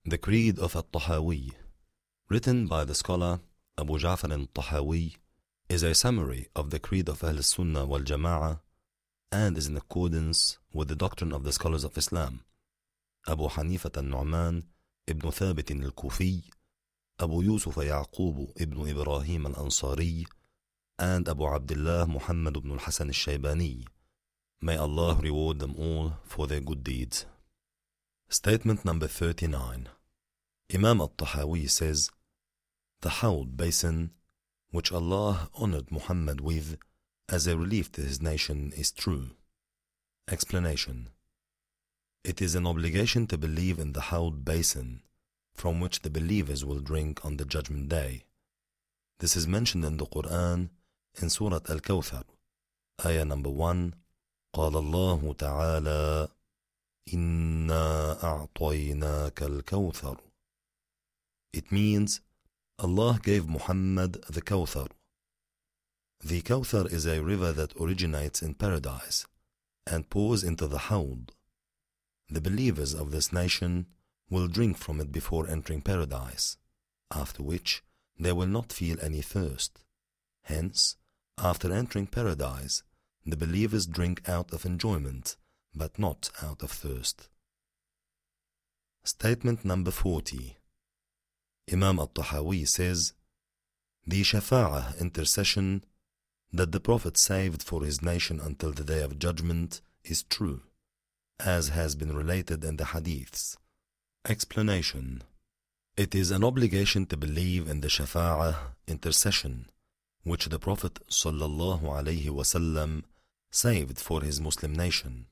The Creed of At-Tahawi, written by the scholar Abu Ja'far al-Tahawi, is a summary of the Creed of Ahl Sunnah wal Jama'ah and is in accordance with the doctrine of the scholars of Islam, Abu Hanifah al-Nu'man ibn Thabit al-Kufi, Abu Yusuf Ya'qub ibn Ibrahim al-Ansari, and Abu Abdullah Muhammad ibn al-Hasan al-Shaybani. May Allah reward them all for their good deeds. Statement number 39. Imam al-Tahawi says, the Hawd basin, which Allah honored Muhammad with as a relief to his nation, is true. Explanation. It is an obligation to believe in the Hawd basin, from which the believers will drink on the Judgment Day. This is mentioned in the Quran in Surah Al-Kawthar, ayah number 1. قال الله تعالى إِنَّا أَعْطَيْنَاكَ الْكَوْثَرُ. It means Allah gave Muhammad the Kawthar. The Kawthar is a river that originates in paradise and pours into the Hawd. The believers of this nation will drink from it before entering paradise, after which they will not feel any thirst. Hence, after entering paradise, the believers drink out of enjoyment, but not out of thirst. Statement number 40. Imam al-Tahawi says, the Shafa'ah intercession that the Prophet saved for his nation until the Day of Judgment is true, as has been related in the Hadiths. Explanation. It is an obligation to believe in the Shafa'ah intercession, which the Prophet sallallahu alaihi wasallam saved for his Muslim nation.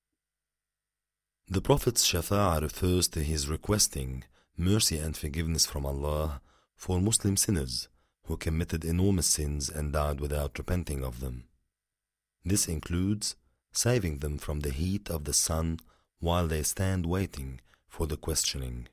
The Prophet's Shafa'ah refers to his requesting mercy and forgiveness from Allah for Muslim sinners who committed enormous sins and died without repenting of them. This includes saving them from the heat of the sun while they stand waiting for the questioning.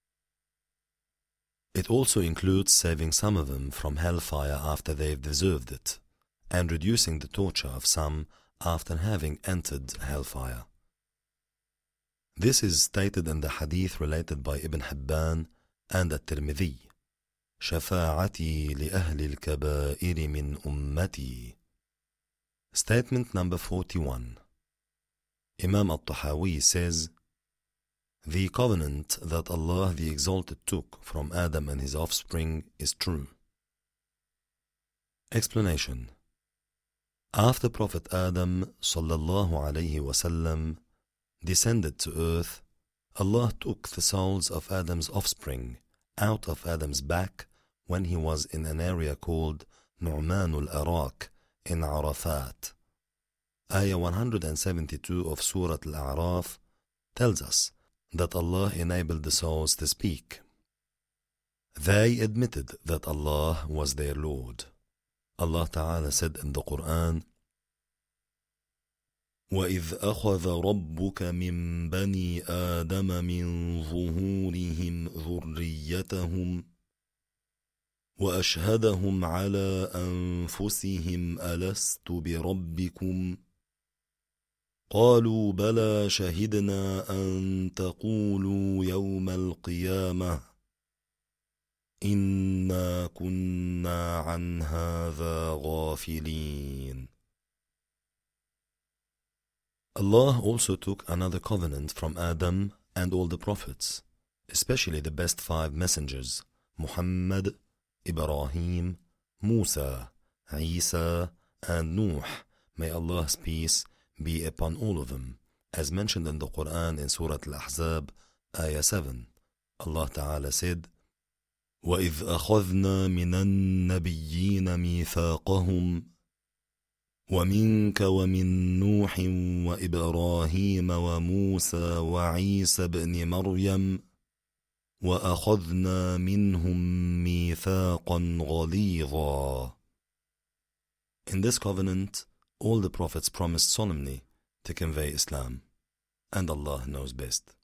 It also includes saving some of them from hellfire after they've deserved it, and reducing the torture of some after having entered hellfire. This is stated in the hadith related by Ibn Hibban and At-Tirmidhi. شفاعتي لأهل الكبائر من أمتي. Statement number 41. Imam al-Tahawi says, the covenant that Allah the Exalted took from Adam and his offspring is true. Explanation. After Prophet Adam sallallahu alayhi wasallam descended to earth, Allah took the souls of Adam's offspring out of Adam's back when he was in an area called Nu'man al-Arak in Arafat. Ayah 172 of Surah Al-A'raf tells us that Allah enabled the souls to speak. They admitted that Allah was their Lord. Allah Ta'ala said in the Quran, وَإِذْ أَخَذَ رَبُّكَ مِنْ بَنِي آدَمَ مِنْ ظُهُورِهِمْ ذُرِّيَّتَهُمْ وَأَشْهَدَهُمْ عَلَى أَنفُسِهِمْ أَلَسْتُ بِرَبِّكُمْ قَالُوا بَلَى شَهِدْنَا أَن تَقُولُوا يَوْمَ الْقِيَامَةِ إِنَّا كُنَّا عَنْ هَذَا غَافِلِينَ. Allah also took another covenant from Adam and all the prophets, especially the best 5 messengers, Muhammad, Ibrahim, Musa, Isa, and Nuh. May Allah's peace be upon all of them, as mentioned in the Quran in Surah Al-Ahzab, ayah 7. Allah Ta'ala said, وَإِذْ أَخَذْنَا مِنَ النَّبِيِّينَ مِيثَاقَهُمْ ومنك ومن نوح وإبراهيم وموسى وعيسى بن مريم وأخذنا منهم ميثاقا غليظا. In this covenant, all the prophets promised solemnly to convey Islam, and Allah knows best.